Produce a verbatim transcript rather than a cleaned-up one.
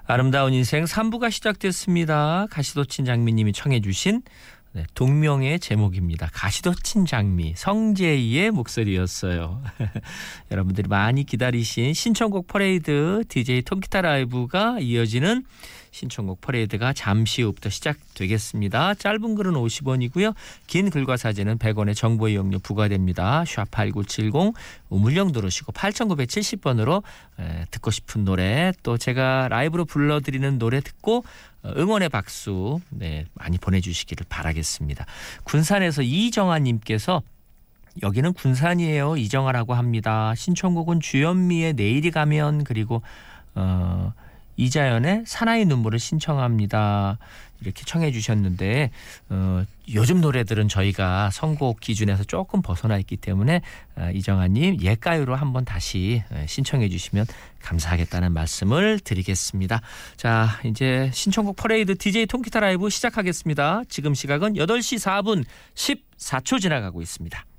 아름다운 인생 삼 부가 시작됐습니다. 가시도친 장미님이 청해 주신 네, 동명의 제목입니다. 가시도친 장미, 성재희의 목소리였어요. 여러분들이 많이 기다리신 신청곡 퍼레이드 디제이 통기타 라이브가 이어지는 신청곡 퍼레이드가 잠시 후부터 시작되겠습니다. 짧은 글은 오십 원이고요. 긴 글과 사진은 백 원의 정보 이용료 부과됩니다. 샵팔구칠공 우물령 누르시고 팔천구백칠십 번으로 에, 듣고 싶은 노래 또 제가 라이브로 불러드리는 노래 듣고 응원의 박수 네, 많이 보내주시기를 바라겠습니다. 군산에서 이정아님께서 여기는 군산이에요. 이정아라고 합니다. 신청곡은 주현미의 내일이 가면 그리고 어, 이자연의 사나이 눈물을 신청합니다. 이렇게 청해 주셨는데 어, 요즘 노래들은 저희가 선곡 기준에서 조금 벗어나 있기 때문에 어, 이정아님 옛가요로 한번 다시 신청해 주시면 감사하겠다는 말씀을 드리겠습니다. 자, 이제 신청곡 퍼레이드 디제이 통기타 라이브 시작하겠습니다. 지금 시각은 여덟 시 사 분 십사 초 지나가고 있습니다.